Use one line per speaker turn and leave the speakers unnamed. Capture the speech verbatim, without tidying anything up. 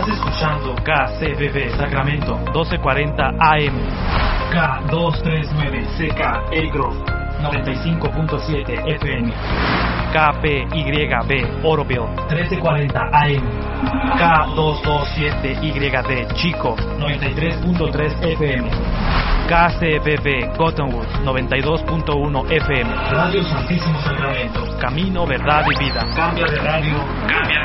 Estás escuchando K C B B Sacramento doce cuarenta A M, K doscientos treinta y nueve C K El Grove noventa y cinco punto siete F M, K P Y B Oroville trece cuarenta A M, K doscientos veintisiete Y D Chico noventa y tres punto tres F M, K C B B Cottonwood noventa y dos punto uno F M, Radio Santísimo Sacramento, Camino, Verdad y Vida. Cambia de radio, cambia de